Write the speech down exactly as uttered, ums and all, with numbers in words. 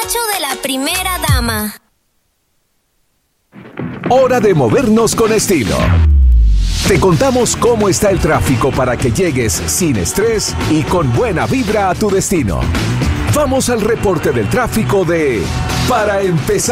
despacho de la primera dama. Hora de movernos con estilo. Te contamos cómo está el tráfico para que llegues sin estrés y con buena vibra a tu destino. Vamos al reporte del tráfico de Para Empezar.